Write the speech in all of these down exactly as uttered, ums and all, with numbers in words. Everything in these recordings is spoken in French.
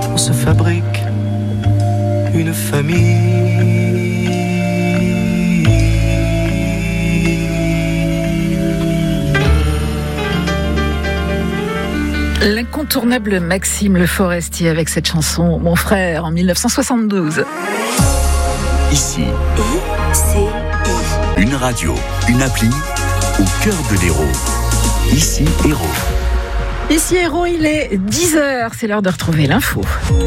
on se fabrique une famille. L'incontournable Maxime Le Forestier avec cette chanson Mon frère en dix-neuf cent soixante-douze. Ici, I C I. une radio, une appli au cœur de l'Hérault. Ici, Hérault. Ici Hérault, il est dix heures, c'est l'heure de retrouver l'info.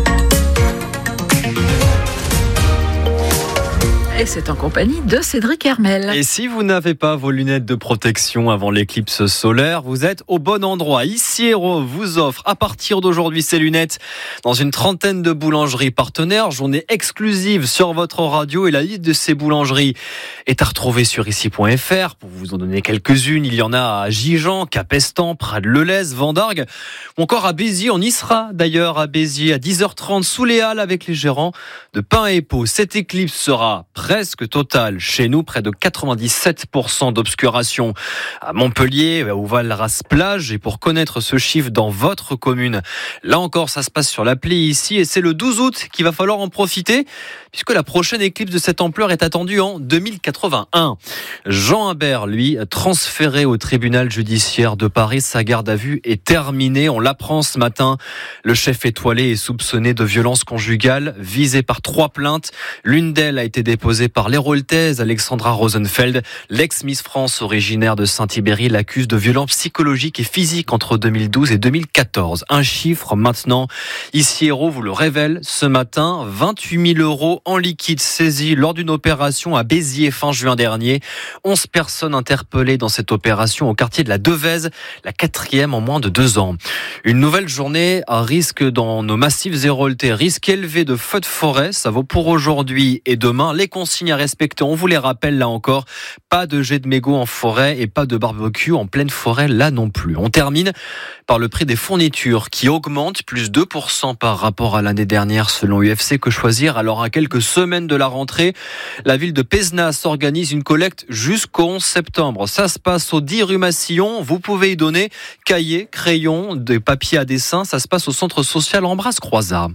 Et c'est en compagnie de Cédric Hermel. Et si vous n'avez pas vos lunettes de protection avant l'éclipse solaire, vous êtes au bon endroit. Ici Hérault vous offre à partir d'aujourd'hui ces lunettes dans une trentaine de boulangeries partenaires. Journée exclusive sur votre radio et la liste de ces boulangeries est à retrouver sur ici point f r. Pour vous en donner quelques-unes, il y en a à Gijan, Capestan, Prades-le-Lez, Vendargues ou encore à Béziers. On y sera d'ailleurs à Béziers à dix heures trente sous les halles avec les gérants de Pain et Pot. Cette éclipse sera presque totale chez nous, près de quatre-vingt-dix-sept pour cent d'obscuration à Montpellier, au Val-Ras-Plage. Et pour connaître ce chiffre dans votre commune, là encore, ça se passe sur l'appli ici. Et c'est le douze août qu'il va falloir en profiter, puisque la prochaine éclipse de cette ampleur est attendue en deux mille quatre-vingt-un. Jean Habert, lui, transféré au tribunal judiciaire de Paris. Sa garde à vue est terminée. On l'apprend ce matin. Le chef étoilé est soupçonné de violence conjugale, visé par trois plaintes. L'une d'elles a été déposée par l'héraultaise Alexandra Rosenfeld. L'ex-Miss France originaire de Saint-Ibéry l'accuse de violences psychologiques et physiques entre deux mille douze et deux mille quatorze. Un chiffre maintenant. Ici Hérault vous le révèle ce matin. vingt-huit mille euros en liquide saisis lors d'une opération à Béziers fin juin dernier. onze personnes interpellées dans cette opération au quartier de la Devèze, la quatrième en moins de deux ans. Une nouvelle journée à risque dans nos massifs héraultais. Risque élevé de feux de forêt. Ça vaut pour aujourd'hui et demain. Les consignes à respecter, on vous les rappelle là encore, pas de jet de mégots en forêt et pas de barbecue en pleine forêt là non plus. On termine par le prix des fournitures qui augmente plus deux pour cent par rapport à l'année dernière selon U F C Que Choisir. Alors à quelques semaines de la rentrée, la ville de Pézenas organise une collecte jusqu'au onze septembre. Ça se passe au dix rue Massillon. Vous pouvez y donner cahiers, crayons, des papiers à dessin. Ça se passe au centre social Ambras-Croizat.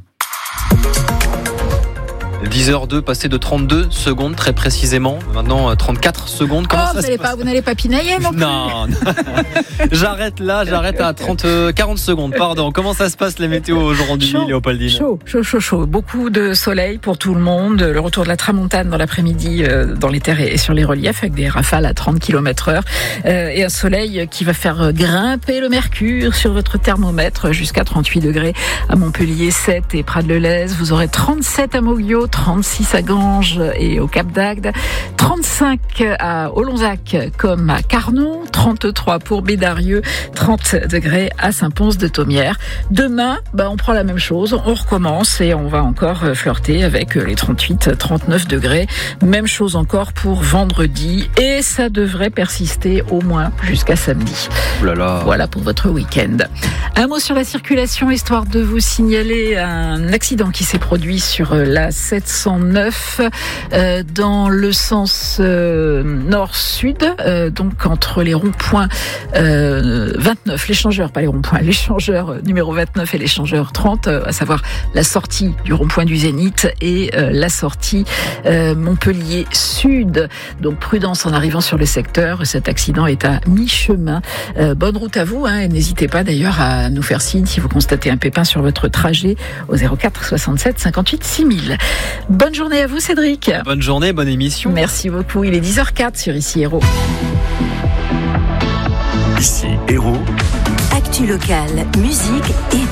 dix heures deux, passé de trente-deux secondes très précisément. Maintenant trente-quatre secondes. Comment oh, ça vous se n'allez passe pas, vous n'allez pas pinailler non plus. Non, non. J'arrête là, j'arrête à trente, quarante secondes. Pardon. Comment ça se passe les météos aujourd'hui, chaud, Léopoldine? Chaud, chaud, chaud, chaud. Beaucoup de soleil pour tout le monde. Le retour de la tramontane dans l'après-midi euh, dans les terres et sur les reliefs avec des rafales à trente kilomètres heure euh, et un soleil qui va faire grimper le mercure sur votre thermomètre jusqu'à trente-huit degrés à Montpellier, sept et Prades-le-Lez. Vous aurez trente-sept à Moguio, trente-six à Ganges et au Cap d'Agde, trente-cinq à Olonzac comme à Carnon, trente-trois pour Bédarieux, trente degrés à Saint-Pons-de-Thomières. Demain, bah, on prend la même chose, on recommence et on va encore flirter avec les trente-huit, trente-neuf degrés. Même chose encore pour vendredi et ça devrait persister au moins jusqu'à samedi. Oh là là. Voilà pour votre week-end. Un mot sur la circulation, histoire de vous signaler un accident qui s'est produit sur la sept cent neuf euh, dans le sens euh, nord-sud, euh, donc entre les ronds-points euh, vingt-neuf, l'échangeur, pas les ronds-points, l'échangeur euh, numéro vingt-neuf et l'échangeur trente, euh, à savoir la sortie du rond-point du Zénith et euh, la sortie euh, Montpellier Sud. Donc prudence en arrivant sur le secteur, cet accident est à mi-chemin. Euh, bonne route à vous, hein, et n'hésitez pas d'ailleurs à nous faire signe si vous constatez un pépin sur votre trajet au zéro quatre soixante-sept cinquante-huit six mille. Bonne journée à vous Cédric. Bonne journée, bonne émission. Merci beaucoup, il est dix heures quatre sur Ici Hérault. Ici Hérault. Actu locale, musique et